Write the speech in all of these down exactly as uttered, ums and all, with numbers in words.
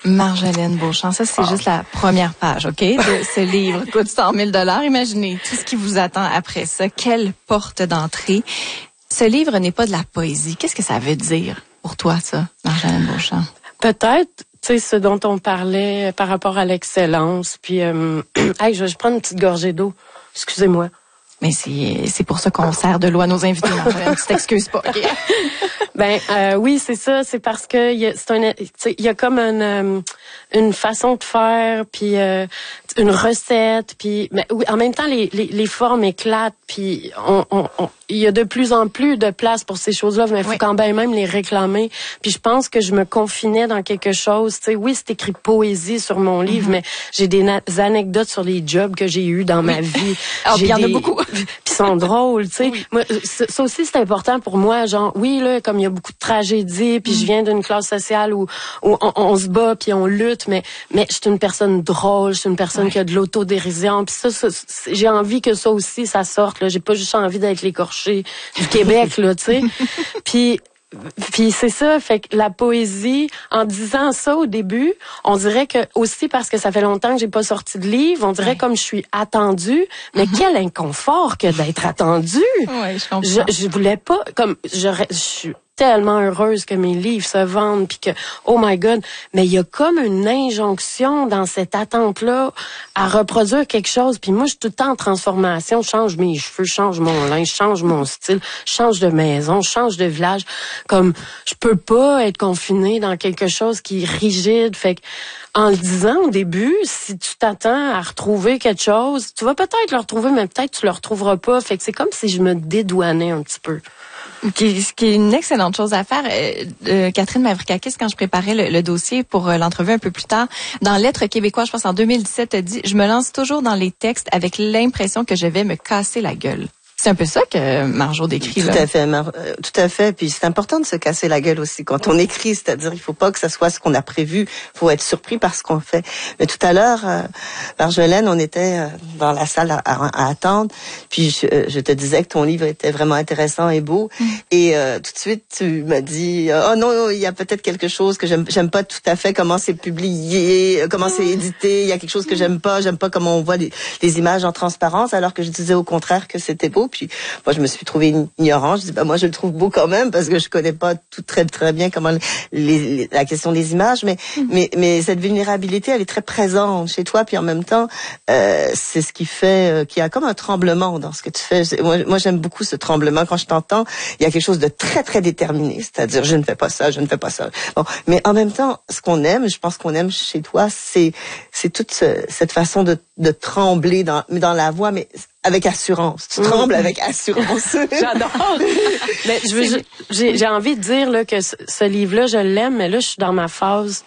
Marjolaine Beauchamp, ça c'est oh. juste la première page, OK, de ce livre. Coûte cent mille dollars. Imaginez tout ce qui vous attend après ça. Quelle porte d'entrée. Ce livre n'est pas de la poésie. Qu'est-ce que ça veut dire pour toi, ça, Marjolaine Beauchamp? Peut-être, tu sais, ce dont on parlait par rapport à l'excellence. Puis, euh, hey, je vais prendre une petite gorgée d'eau. Excusez-moi. Mais c'est c'est pour ça qu'on sert de l'eau à nos invités, Marjolaine. Tu t'excuses pas, OK? Ben euh, oui, c'est ça. C'est parce que y a, c'est un, il y a comme une euh, une façon de faire, puis euh, une recette, puis mais oui, en même temps les les, les formes éclatent, puis on on, on il y a de plus en plus de place pour ces choses-là, mais il faut oui. quand même les réclamer. Puis je pense que je me confinais dans quelque chose. Tu sais, oui, c'est écrit poésie sur mon livre, mm-hmm. mais j'ai des na- anecdotes sur les jobs que j'ai eus dans oui. ma vie. Oh, il y en des... a beaucoup. Puis sont drôles, tu sais. Oui. Moi, ça aussi c'est important pour moi. Genre, oui là, comme il y a beaucoup de tragédies, puis mm. je viens d'une classe sociale où où on, on se bat puis on lutte, mais mais je suis une personne drôle, je suis une personne oui. qui a de l'autodérision. Puis ça, ça j'ai envie que ça aussi ça sorte. Là, j'ai pas juste envie d'être l'écorché du Québec, là, tu sais. Puis, puis c'est ça, fait que la poésie, en disant ça au début, on dirait que aussi parce que ça fait longtemps que j'ai pas sorti de livre, on dirait ouais. comme je suis attendue, mais mm-hmm. quel inconfort que d'être attendue. Ouais, je comprends. Je, je voulais pas, comme, je, je suis tellement heureuse que mes livres se vendent puis que oh my god, mais il y a comme une injonction dans cette attente là à reproduire quelque chose, puis moi je suis tout le temps en transformation, je change mes cheveux, je change mon linge, je change mon style, je change de maison, je change de village, comme je peux pas être confinée dans quelque chose qui est rigide, fait que en le disant au début, si tu t'attends à retrouver quelque chose, tu vas peut-être le retrouver, mais peut-être tu le retrouveras pas, fait que c'est comme si je me dédouanais un petit peu. Qui, ce qui est une excellente chose à faire. Euh, euh, Catherine Mavrikakis, quand je préparais le, le dossier pour euh, l'entrevue un peu plus tard, dans Lettres québécois, je pense en deux mille dix-sept, a dit « Je me lance toujours dans les textes avec l'impression que je vais me casser la gueule ». C'est un peu ça que Marjo décrit tout là. Tout à fait, Mar- euh, tout à fait. Puis c'est important de se casser la gueule aussi quand on écrit, c'est-à-dire il faut pas que ça soit ce qu'on a prévu, il faut être surpris par ce qu'on fait. Mais tout à l'heure, euh, Marjolaine, on était euh, dans la salle à, à, à attendre, puis je, euh, je te disais que ton livre était vraiment intéressant et beau, mm. et euh, tout de suite tu m'as dit oh non, il y a peut-être quelque chose que j'aime, j'aime pas tout à fait comment c'est publié, comment c'est édité, il y a quelque chose que j'aime pas, j'aime pas comment on voit les, les images en transparence, alors que je disais au contraire que c'était beau. Puis moi, je me suis trouvée ignorante. Je dis, bah, moi, je le trouve beau quand même parce que je connais pas tout très, très bien comment les, les, la question des images. Mais, mm-hmm. mais, mais cette vulnérabilité, elle est très présente chez toi. Puis en même temps, euh, c'est ce qui fait euh, qu'il y a comme un tremblement dans ce que tu fais. Moi, moi, j'aime beaucoup ce tremblement. Quand je t'entends, il y a quelque chose de très, très déterminé. C'est-à-dire, je ne fais pas ça, je ne fais pas ça. Bon, mais en même temps, ce qu'on aime, je pense qu'on aime chez toi, c'est, c'est toute ce, cette façon de, de trembler dans, dans la voix, mais avec assurance. Tu trembles mmh. avec assurance. J'adore. Mais je veux, j'ai, j'ai envie de dire là que ce, ce livre-là, je l'aime, mais là, je suis dans ma phase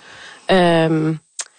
euh,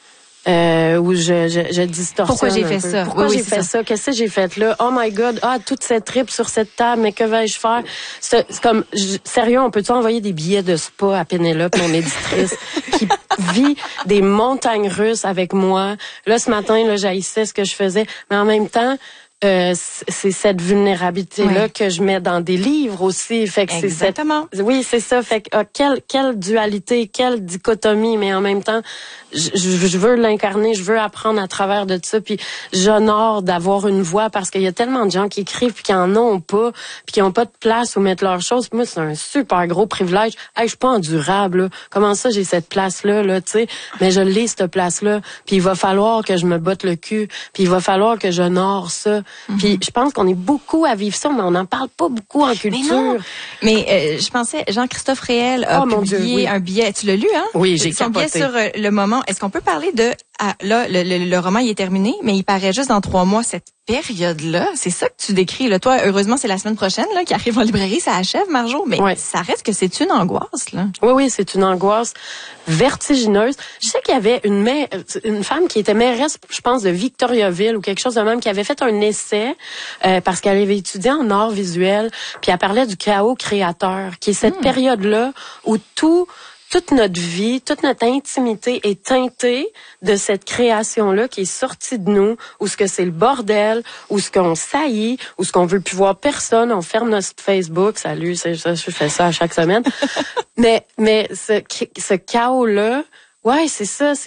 euh, où je, je, je distorsionne. Pourquoi j'ai fait ça? Pourquoi oui, j'ai oui, fait ça? ça? Qu'est-ce que j'ai fait là? Oh my God! Ah, toute cette tripe sur cette table, mais que vais-je faire? C'est, c'est comme, je, sérieux, on peut-tu envoyer des billets de spa à Pénélope, mon éditrice, qui vit des montagnes russes avec moi? Là, ce matin, là, j'haïssais ce que je faisais, mais en même temps, Euh, c'est cette vulnérabilité-là oui. que je mets dans des livres aussi. Fait que Exactement. C'est cette... Oui, c'est ça. Fait que ah, quelle, quelle dualité, quelle dichotomie, mais en même temps, je, je veux l'incarner, je veux apprendre à travers de ça. Puis j'honore d'avoir une voix parce qu'il y a tellement de gens qui écrivent puis qui en ont pas, puis qui ont pas de place où mettre leurs choses. Puis moi, c'est un super gros privilège. Hey, je suis pas endurable. Là. Comment ça, j'ai cette place-là, là, tu sais. Mais je l'ai cette place-là. Puis il va falloir que je me botte le cul. Puis il va falloir que j'honore ça. Mm-hmm. Puis je pense qu'on est beaucoup à vivre ça, mais on n'en parle pas beaucoup en culture. Mais non. Mais euh, je pensais, Jean-Christophe Réel a oh, publié Dieu, oui. un billet. Tu l'as lu, hein? Oui, j'ai Son capoté. billet sur euh, le moment. Est-ce qu'on peut parler de... Ah, là, le, le, le roman, il est terminé, mais il paraît juste dans trois mois, cette période-là. C'est ça que tu décris. Là. Toi, heureusement, c'est la semaine prochaine là, qui arrive en librairie. Ça achève, Marjo, mais ouais. ça reste que c'est une angoisse. Là. Oui, oui, c'est une angoisse vertigineuse. Je sais qu'il y avait une, mère, une femme qui était mairesse, je pense, de Victoriaville ou quelque chose de même, qui avait fait un essai euh, parce qu'elle avait étudié en art visuel, puis elle parlait du chaos créateur, qui est cette mmh. période-là où tout... Toute notre vie, toute notre intimité est teintée de cette création-là qui est sortie de nous, où ce que c'est le bordel, où ce qu'on saillit, où ce qu'on veut plus voir personne, on ferme notre Facebook, salut, c'est ça, je fais ça à chaque semaine. mais mais ce, ce chaos-là, ouais, c'est ça, c'est